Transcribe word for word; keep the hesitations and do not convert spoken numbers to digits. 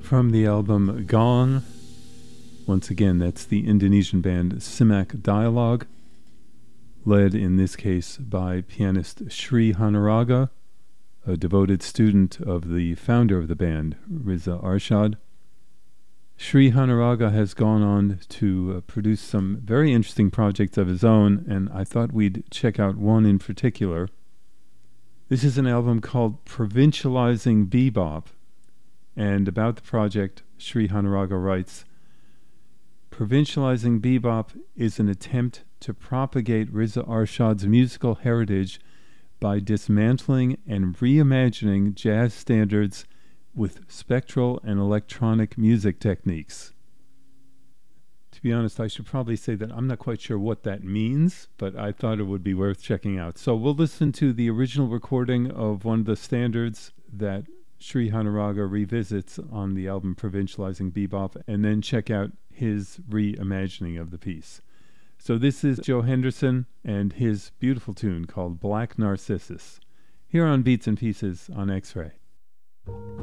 From the album Gone, once again, that's the Indonesian band Simak Dialogue, led in this case by pianist Sri Hanaraga, a devoted student of the founder of the band, Riza Arshad. Sri Hanaraga has gone on to uh, produce some very interesting projects of his own, and I thought we'd check out one in particular. This is an album called Provincializing Bebop, and about the project, Sri Hanaraga writes, "Provincializing Bebop is an attempt to propagate Riza Arshad's musical heritage by dismantling and reimagining jazz standards with spectral and electronic music techniques." To be honest, I should probably say that I'm not quite sure what that means, but I thought it would be worth checking out. So we'll listen to the original recording of one of the standards that Sri Hanaraga revisits on the album Provincializing Bebop, and then check out his reimagining of the piece. So this is Joe Henderson and his beautiful tune called Black Narcissus, here on Beats and Pieces on X-Ray.